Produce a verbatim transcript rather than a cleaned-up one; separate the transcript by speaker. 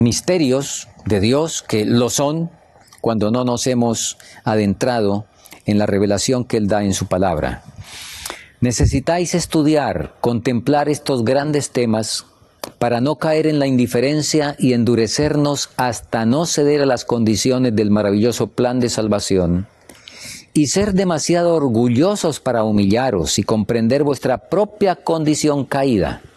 Speaker 1: misterios de Dios que lo son cuando no nos hemos adentrado en la revelación que Él da en su palabra. Necesitáis estudiar, contemplar estos grandes temas para no caer en la indiferencia y endurecernos hasta no ceder a las condiciones del maravilloso plan de salvación y ser demasiado orgullosos para humillaros y comprender vuestra propia condición caída.